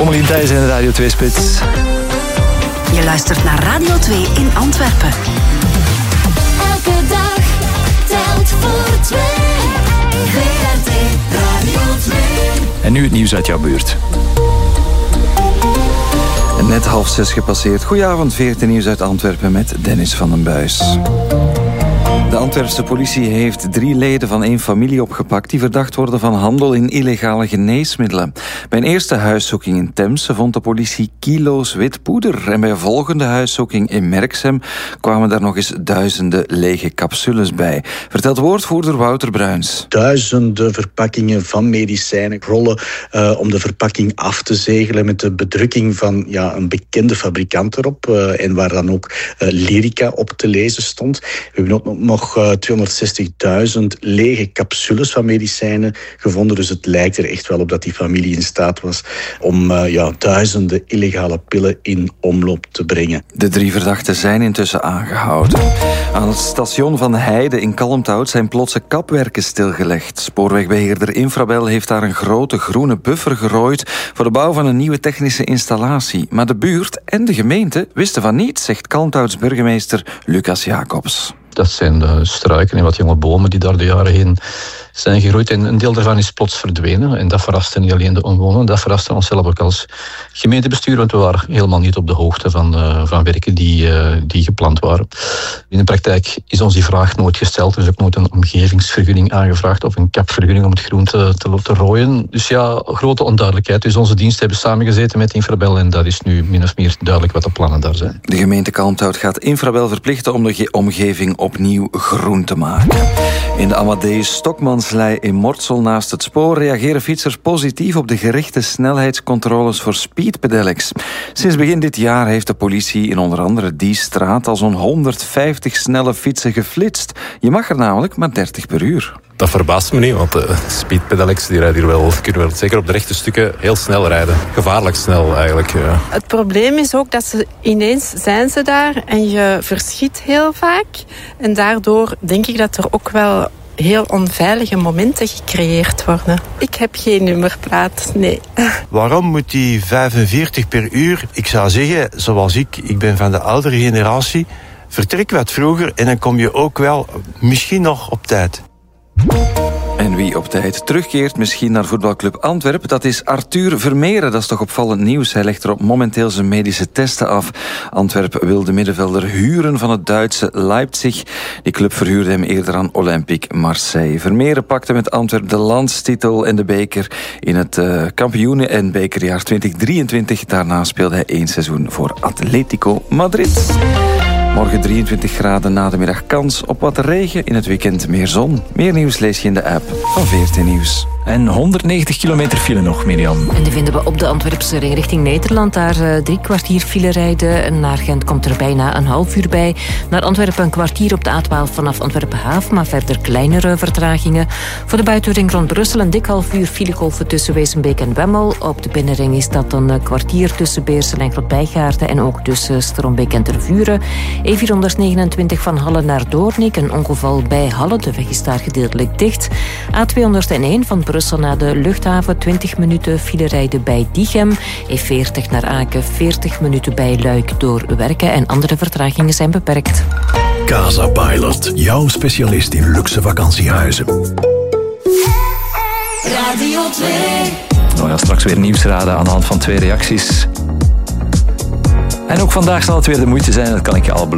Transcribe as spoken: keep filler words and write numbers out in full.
Emmeline Thijs in de Radio twee Spits. Je luistert naar Radio twee in Antwerpen. Elke dag telt voor twee. V R T Radio twee. En nu het nieuws uit jouw buurt. Net half zes gepasseerd. Goedenavond, V R T Nieuws uit Antwerpen met Dennis van den Buis. De Antwerpse politie heeft drie leden van één familie opgepakt die verdacht worden van handel in illegale geneesmiddelen. Bij een eerste huiszoeking in Temse vond de politie kilo's wit poeder. En bij een volgende huiszoeking in Merksem kwamen daar nog eens duizenden lege capsules bij. Vertelt woordvoerder Wouter Bruins. Duizenden verpakkingen van medicijnen, rollen uh, om de verpakking af te zegelen met de bedrukking van ja, een bekende fabrikant erop. Uh, en waar dan ook uh, Lyrica op te lezen stond. We hebben ook nog uh, tweehonderdzestigduizend lege capsules van medicijnen gevonden. Dus het lijkt er echt wel op dat die familie in staat was om uh, ja, duizenden illegale pillen in omloop te brengen. De drie verdachten zijn intussen aangehouden. Aan het station van Heide in Kalmthout zijn plotse kapwerken stilgelegd. Spoorwegbeheerder Infrabel heeft daar een grote groene buffer gerooid voor de bouw van een nieuwe technische installatie. Maar de buurt en de gemeente wisten van niets, zegt Kalmthouts burgemeester Lucas Jacobs. Dat zijn de struiken en wat jonge bomen die daar de jaren heen zijn gegroeid. En een deel daarvan is plots verdwenen. En dat verraste niet alleen de omwonenden, dat verraste onszelf ook als gemeentebestuur, want we waren helemaal niet op de hoogte van, uh, van werken die, uh, die gepland waren. In de praktijk is ons die vraag nooit gesteld. Er is ook nooit een omgevingsvergunning aangevraagd of een kapvergunning om het groen te, te, te rooien. Dus ja, grote onduidelijkheid. Dus onze diensten hebben samengezeten met Infrabel en dat is nu min of meer duidelijk wat de plannen daar zijn. De gemeente Kalmthout gaat Infrabel verplichten om de ge- omgeving opnieuw groen te maken. In de Amadeus Stokmanslei in Mortsel naast het spoor reageren fietsers positief op de gerichte snelheidscontroles voor speedpedelecs. Sinds begin dit jaar heeft de politie in onder andere die straat al zo'n honderdvijftig snelle fietsen geflitst. Je mag er namelijk maar dertig per uur. Dat verbaast me niet, want de speedpedelecs die rijden hier wel, kunnen wel zeker op de rechte stukken heel snel rijden. Gevaarlijk snel eigenlijk. Ja. Het probleem is ook dat ze ineens zijn ze daar en je verschiet heel vaak. En daardoor denk ik dat er ook wel heel onveilige momenten gecreëerd worden. Ik heb geen nummerplaat, nee. Waarom moet die vijfenveertig per uur? Ik zou zeggen, zoals ik, ik ben van de oudere generatie, vertrek wat vroeger en dan kom je ook wel misschien nog op tijd. En wie op tijd terugkeert misschien naar voetbalclub Antwerpen, dat is Arthur Vermeeren. Dat is toch opvallend nieuws. Hij legt erop momenteel zijn medische testen af. Antwerpen wil de middenvelder huren van het Duitse Leipzig. Die club verhuurde hem eerder aan Olympique Marseille. Vermeeren pakte met Antwerpen de landstitel en de beker in het uh, kampioenen- en bekerjaar twintig drieëntwintig. Daarna speelde hij één seizoen voor Atletico Madrid. Morgen drieëntwintig graden, na de middag kans op wat regen. In het weekend meer zon. Meer nieuws lees je in de app van V R T Nieuws. En honderdnegentig kilometer file nog, Mirjam. En die vinden we op de Antwerpse ring richting Nederland. Daar uh, drie kwartier file rijden. Naar Gent komt er bijna een half uur bij. Naar Antwerpen een kwartier op de A twaalf vanaf Antwerpen-Haaf. Maar verder kleinere vertragingen. Voor de buitenring rond Brussel een dik half uur filegolven tussen Wezenbeek en Wemmel. Op de binnenring is dat een kwartier tussen Beersel en Grootbijgaarden. En ook tussen Strombeek en Tervuren. E vierhonderdnegenentwintig van Halle naar Doornik. Een ongeval bij Halle. De weg is daar gedeeltelijk dicht. A tweehonderdéén van Brussel naar de luchthaven. twintig minuten file rijden bij Diegem. E veertig naar Aken. veertig minuten bij Luik door Werken. En andere vertragingen zijn beperkt. Casa Pilot. Jouw specialist in luxe vakantiehuizen. Radio twee. Nou ja, straks weer nieuwsraden aan de hand van twee reacties. En ook vandaag zal het weer de moeite zijn, dat kan ik je al beloven.